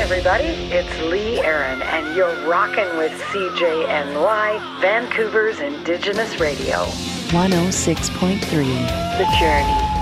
everybody, it's Lee Aaron, and you're rocking with CJNY, Vancouver's Indigenous Radio. 106.3. The Journey.